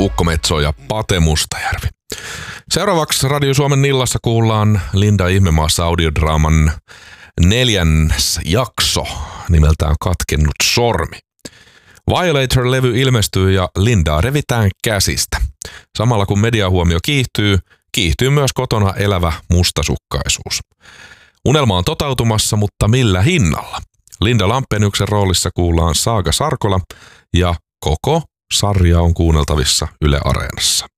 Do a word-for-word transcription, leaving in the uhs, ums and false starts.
Ukko Metso ja Pate Mustajärvi. Seuraavaksi Radio Suomen Nillassa kuullaan Linda Ihmemaassa audiodraaman neljännes jakso nimeltään Katkennut sormi. Violator-levy ilmestyy ja Lindaa revitään käsistä. Samalla kun mediahuomio kiihtyy, kiihtyy myös kotona elävä mustasukkaisuus. Unelma on toteutumassa, mutta millä hinnalla? Linda Lampeniuksen roolissa kuullaan Saaga Sarkola ja koko sarja on kuunneltavissa Yle Areenassa.